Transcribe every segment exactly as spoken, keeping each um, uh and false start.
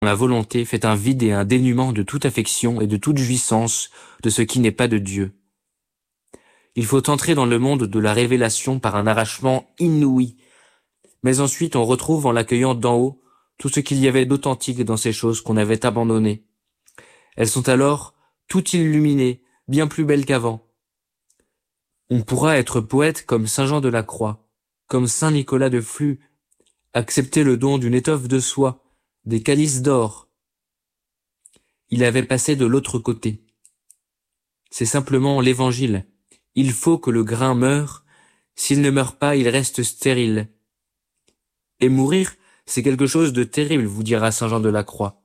la volonté fait un vide et un dénuement de toute affection et de toute jouissance de ce qui n'est pas de Dieu. Il faut entrer dans le monde de la révélation par un arrachement inouï, mais ensuite on retrouve en l'accueillant d'en haut tout ce qu'il y avait d'authentique dans ces choses qu'on avait abandonnées. Elles sont alors toutes illuminées, bien plus belles qu'avant. On pourra être poète comme saint Jean de la Croix, comme saint Nicolas de Flux, accepter le don d'une étoffe de soie, des calices d'or. Il avait passé de l'autre côté. C'est simplement l'évangile. Il faut que le grain meure. S'il ne meurt pas, il reste stérile. Et mourir, c'est quelque chose de terrible, vous dira saint Jean de la Croix.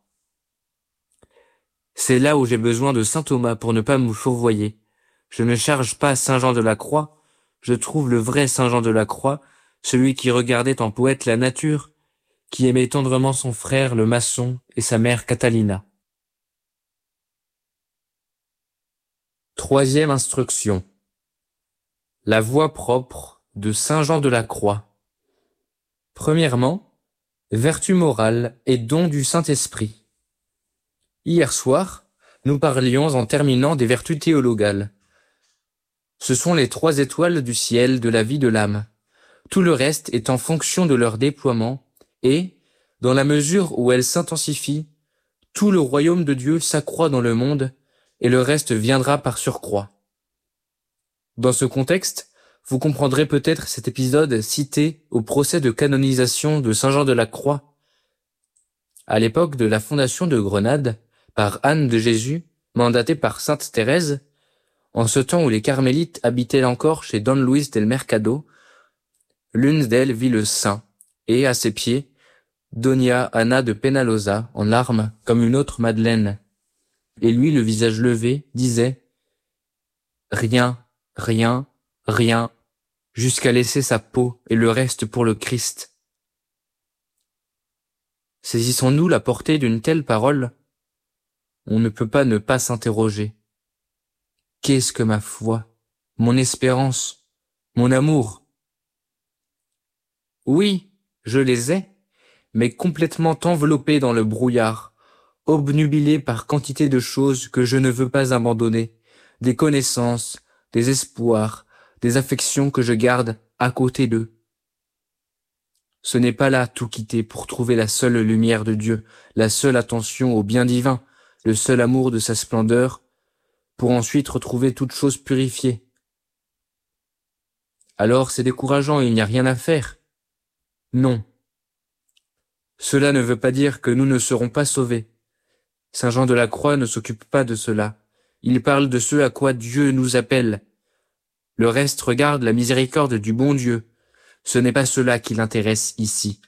C'est là où j'ai besoin de saint Thomas pour ne pas me fourvoyer. Je ne charge pas saint Jean de la Croix, je trouve le vrai saint Jean de la Croix, celui qui regardait en poète la nature, qui aimait tendrement son frère le maçon et sa mère Catalina. Troisième instruction. La voie propre de saint Jean de la Croix. Premièrement, vertu morale et don du Saint-Esprit. Hier soir, nous parlions en terminant des vertus théologales. Ce sont les trois étoiles du ciel de la vie de l'âme. Tout le reste est en fonction de leur déploiement et, dans la mesure où elles s'intensifient, tout le royaume de Dieu s'accroît dans le monde et le reste viendra par surcroît. Dans ce contexte, vous comprendrez peut-être cet épisode cité au procès de canonisation de saint Jean de la Croix. À l'époque de la fondation de Grenade, par Anne de Jésus, mandatée par sainte Thérèse, en ce temps où les carmélites habitaient encore chez Don Luis del Mercado, l'une d'elles vit le saint, et à ses pieds, Doña Ana de Penalosa, en larmes, comme une autre Madeleine. Et lui, le visage levé, disait « Rien, rien, rien, jusqu'à laisser sa peau et le reste pour le Christ. » Saisissons-nous la portée d'une telle parole? On ne peut pas ne pas s'interroger. Qu'est-ce que ma foi, mon espérance, mon amour? Oui, je les ai, mais complètement enveloppés dans le brouillard, obnubilés par quantité de choses que je ne veux pas abandonner, des connaissances, des espoirs, des affections que je garde à côté d'eux. Ce n'est pas là tout quitter pour trouver la seule lumière de Dieu, la seule attention au bien divin, le seul amour de sa splendeur, pour ensuite retrouver toute chose purifiée. Alors c'est décourageant, il n'y a rien à faire. Non. Cela ne veut pas dire que nous ne serons pas sauvés. Saint Jean de la Croix ne s'occupe pas de cela. Il parle de ce à quoi Dieu nous appelle. Le reste regarde la miséricorde du bon Dieu. Ce n'est pas cela qui l'intéresse ici.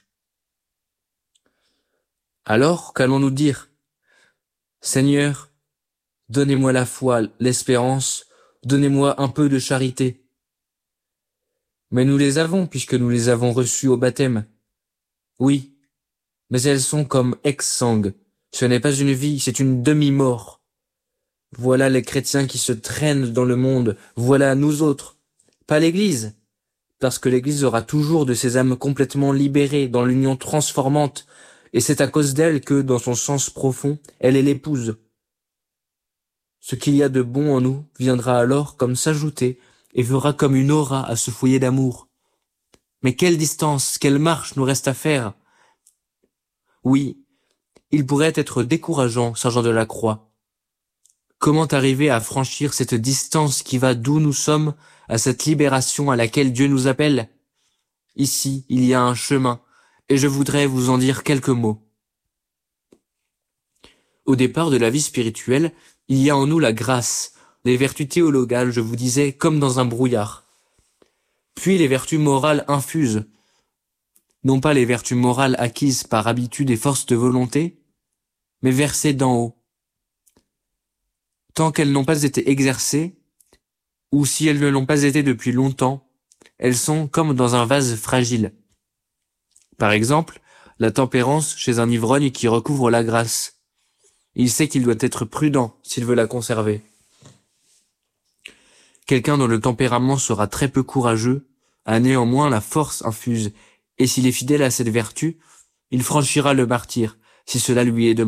Alors, qu'allons-nous dire? Seigneur, donnez-moi la foi, l'espérance, donnez-moi un peu de charité. Mais nous les avons puisque nous les avons reçues au baptême. Oui, mais elles sont comme ex-sangue. Ce n'est pas une vie, c'est une demi-mort. Voilà les chrétiens qui se traînent dans le monde, voilà nous autres, pas l'Église, parce que l'Église aura toujours de ces âmes complètement libérées dans l'union transformante, et c'est à cause d'elle que, dans son sens profond, elle est l'épouse. Ce qu'il y a de bon en nous viendra alors comme s'ajouter et fera comme une aura à ce foyer d'amour. Mais quelle distance, quelle marche nous reste à faire? Oui, il pourrait être décourageant, saint Jean de la Croix. Comment arriver à franchir cette distance qui va d'où nous sommes à cette libération à laquelle Dieu nous appelle? Ici, il y a un chemin, et je voudrais vous en dire quelques mots. Au départ de la vie spirituelle, il y a en nous la grâce, les vertus théologales, je vous disais, comme dans un brouillard. Puis les vertus morales infusent, non pas les vertus morales acquises par habitude et force de volonté, mais versées d'en haut. Tant qu'elles n'ont pas été exercées, ou si elles ne l'ont pas été depuis longtemps, elles sont comme dans un vase fragile. Par exemple, la tempérance chez un ivrogne qui recouvre la grâce. Il sait qu'il doit être prudent s'il veut la conserver. Quelqu'un dont le tempérament sera très peu courageux a néanmoins la force infuse, et s'il est fidèle à cette vertu, il franchira le martyre, si cela lui est demandé.